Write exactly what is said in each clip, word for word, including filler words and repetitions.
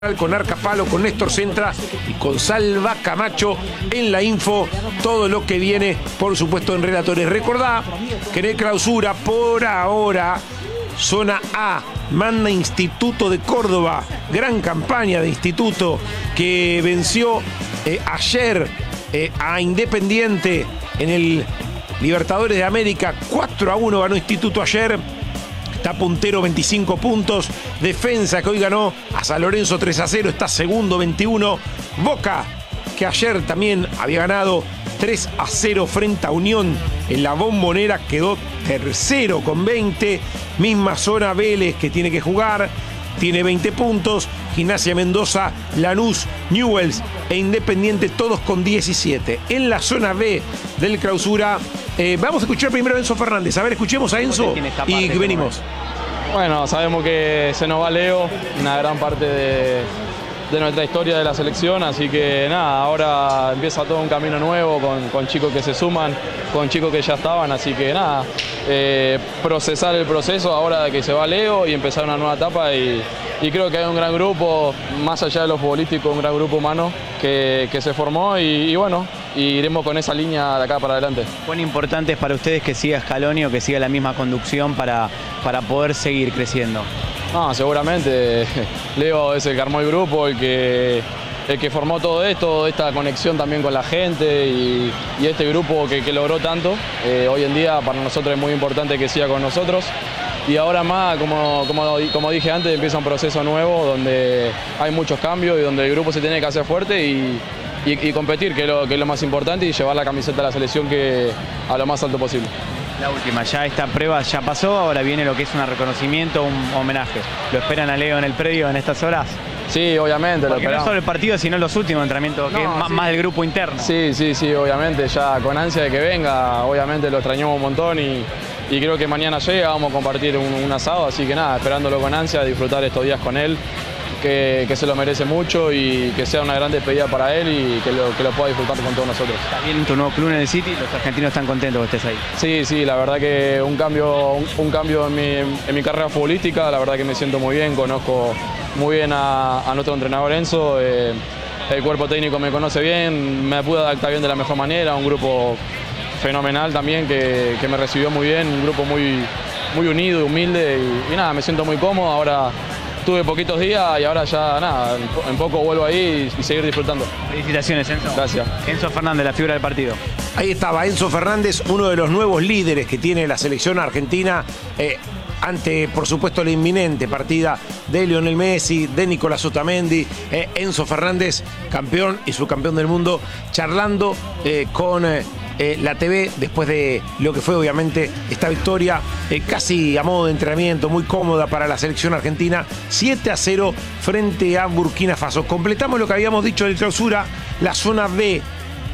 con Arca Palo, con Néstor Centra y con Salva Camacho en la info, todo lo que viene, por supuesto, en Relatores. Recordá que en el clausura, por ahora, zona A, manda Instituto de Córdoba, gran campaña de Instituto, que venció eh, ayer eh, a Independiente en el Libertadores de América, cuatro a uno ganó Instituto ayer. Está puntero, veinticinco puntos. Defensa, que hoy ganó a San Lorenzo tres a cero, está segundo, veintiuno. Boca, que ayer también había ganado tres a cero frente a Unión en la Bombonera, quedó tercero con veinte. Misma zona Vélez, que tiene que jugar, tiene veinte puntos. Gimnasia Mendoza, Lanús, Newell's e Independiente, todos con diecisiete. En la zona B del clausura, eh, vamos a escuchar primero a Enzo Fernández. A ver, escuchemos a Enzo y venimos. Bueno, sabemos que se nos va Leo, una gran parte de, de nuestra historia de la selección, así que nada, ahora empieza todo un camino nuevo con, con chicos que se suman, con chicos que ya estaban, así que nada, eh, procesar el proceso ahora de que se va Leo y empezar una nueva etapa y, y creo que hay un gran grupo, más allá de lo futbolístico, un gran grupo humano que, que se formó y, y bueno, y iremos con esa línea de acá para adelante. ¿Cuán importante es para ustedes que siga Scaloni o que siga la misma conducción para, para poder seguir creciendo? No, seguramente Leo es el que armó el grupo, el que, el que formó todo esto, esta conexión también con la gente y, y este grupo que, que logró tanto. Eh, hoy en día para nosotros es muy importante que siga con nosotros. Y ahora más, como, como, como dije antes, empieza un proceso nuevo donde hay muchos cambios y donde el grupo se tiene que hacer fuerte y, y, y competir, que es, lo, que es lo más importante, y llevar la camiseta de la selección que, a lo más alto posible. La última, ya esta prueba ya pasó, ahora viene lo que es un reconocimiento, un homenaje. ¿Lo esperan a Leo en el predio en estas horas? Sí, obviamente. Porque lo no solo el partido, sino los últimos entrenamientos, que no, es más, sí. más del grupo interno. Sí, sí, sí, obviamente, ya con ansia de que venga, obviamente lo extrañamos un montón y, y creo que mañana llega, vamos a compartir un, un asado, así que nada, esperándolo con ansia, disfrutar estos días con él, que, que se lo merece mucho y que sea una gran despedida para él y que lo, que lo pueda disfrutar con todos nosotros. Está bien en tu nuevo club en el City, los argentinos están contentos que estés ahí. Sí, sí, la verdad que un cambio, un, un cambio en mi, en mi carrera futbolística, la verdad que me siento muy bien, conozco muy bien a, a nuestro entrenador Enzo, eh, el cuerpo técnico me conoce bien, me pude adaptar bien de la mejor manera, un grupo fenomenal también que, que me recibió muy bien, un grupo muy, muy unido y humilde y, y nada, me siento muy cómodo. Ahora tuve poquitos días y ahora ya nada, en poco vuelvo ahí y, y seguir disfrutando. Felicitaciones, Enzo. Gracias. Enzo Fernández, la figura del partido. Ahí estaba Enzo Fernández, uno de los nuevos líderes que tiene la selección argentina, eh, ante, por supuesto, la inminente partida de Lionel Messi, de Nicolás Otamendi. eh, Enzo Fernández, campeón y subcampeón del mundo, charlando eh, con eh, eh, la T V después de lo que fue, obviamente, esta victoria eh, casi a modo de entrenamiento, muy cómoda para la selección argentina, siete a cero frente a Burkina Faso. Completamos lo que habíamos dicho del clausura, la zona B.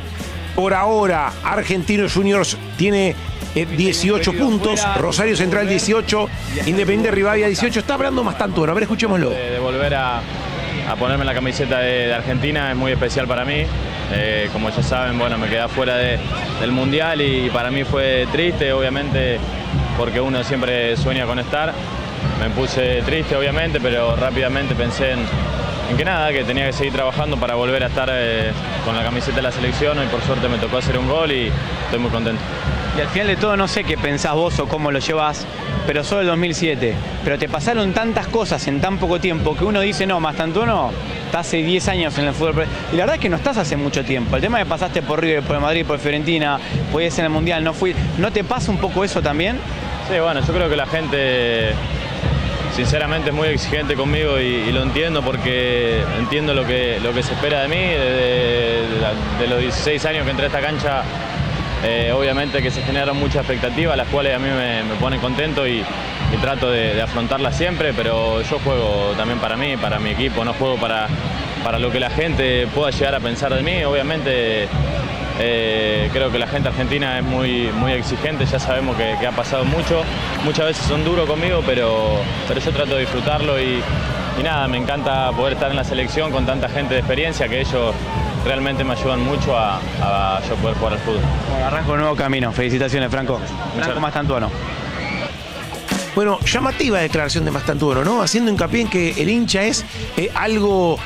Por ahora, Argentinos Juniors tiene eh, dieciocho puntos, Rosario Central dieciocho, Independiente Rivadavia dieciocho. Está hablando Mastantuono, a ver, escuchémoslo. De, de volver a, a ponerme la camiseta de, de Argentina es muy especial para mí. Eh, como ya saben, bueno, me quedé fuera de, del Mundial y para mí fue triste, obviamente, porque uno siempre sueña con estar. Me puse triste, obviamente, pero rápidamente pensé en, en que nada, que tenía que seguir trabajando para volver a estar eh, con la camiseta de la selección y por suerte me tocó hacer un gol y estoy muy contento. Y al final de todo, no sé qué pensás vos o cómo lo llevas, pero solo el dos mil siete. Pero te pasaron tantas cosas en tan poco tiempo que uno dice, no, Mastantuono está hace diez años en el fútbol. Y la verdad es que no estás hace mucho tiempo. El tema es que pasaste por River, por Madrid, por Fiorentina, podías en el Mundial, no fui. ¿No te pasa un poco eso también? Sí, bueno, yo creo que la gente sinceramente es muy exigente conmigo y, y lo entiendo porque entiendo lo que, lo que se espera de mí. De, de, de los dieciséis años que entré a esta cancha, eh, obviamente que se generaron muchas expectativas, las cuales a mí me, me ponen contento y, y trato de, de afrontarlas siempre, pero yo juego también para mí, para mi equipo, no juego para, para lo que la gente pueda llegar a pensar de mí. Obviamente eh, creo que la gente argentina es muy, muy exigente, ya sabemos que, que ha pasado mucho, muchas veces son duros conmigo, pero, pero yo trato de disfrutarlo y, y nada, me encanta poder estar en la selección con tanta gente de experiencia que ellos realmente me ayudan mucho a, a yo poder jugar al fútbol. Bueno, arranco un nuevo camino. Felicitaciones, Franco. Franco Mastantuono. Bueno, llamativa declaración de Mastantuono, ¿no? Haciendo hincapié en que el hincha es eh, algo